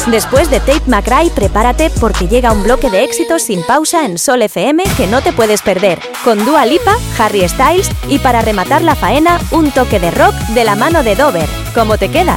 Después de Tate McRae, prepárate porque llega un bloque de éxitos sin pausa en Sol FM que no te puedes perder, con Dua Lipa, Harry Styles y para rematar la faena, un toque de rock de la mano de Dover. ¿Cómo te quedas?